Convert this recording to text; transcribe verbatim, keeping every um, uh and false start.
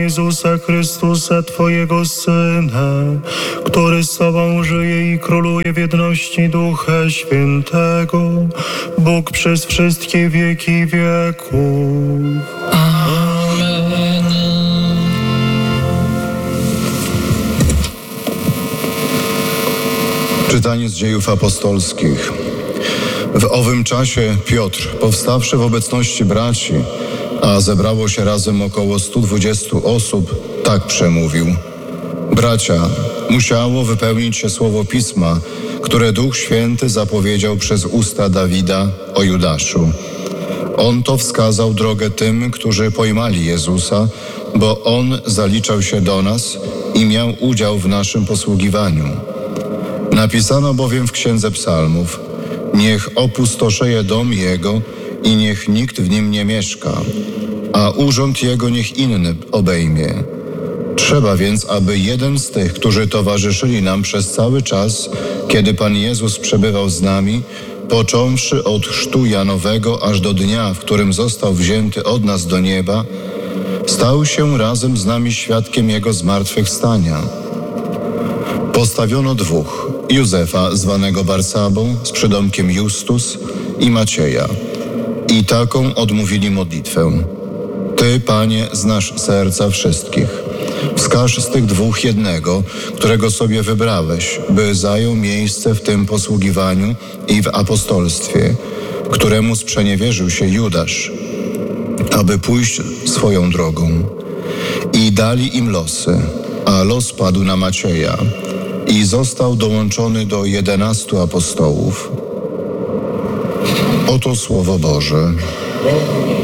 Jezusa Chrystusa, Twojego Syna, który z Tobą żyje i króluje w jedności Ducha Świętego, Bóg przez wszystkie wieki wieków. Amen. Czytanie z Dziejów Apostolskich. W owym czasie Piotr, powstawszy w obecności braci, a zebrało się razem około stu dwudziestu osób, tak przemówił. Bracia, musiało wypełnić się słowo Pisma, które Duch Święty zapowiedział przez usta Dawida o Judaszu. On to wskazał drogę tym, którzy pojmali Jezusa, bo On zaliczał się do nas i miał udział w naszym posługiwaniu. Napisano bowiem w Księdze Psalmów: niech opustoszeje dom Jego i niech nikt w nim nie mieszka, a urząd Jego niech inny obejmie. Trzeba więc, aby jeden z tych, którzy towarzyszyli nam przez cały czas, kiedy Pan Jezus przebywał z nami, począwszy od chrztu Janowego aż do dnia, w którym został wzięty od nas do nieba, stał się razem z nami świadkiem Jego zmartwychwstania. Postawiono dwóch: Józefa, zwanego Barsabą, z przydomkiem Justus, i Macieja. I taką odmówili modlitwę. Ty, Panie, znasz serca wszystkich. Wskaż z tych dwóch jednego, którego sobie wybrałeś, by zajął miejsce w tym posługiwaniu i w apostolstwie, któremu sprzeniewierzył się Judasz, aby pójść swoją drogą. I dali im losy, a los padł na Macieja i został dołączony do jedenastu apostołów. Oto Słowo Boże.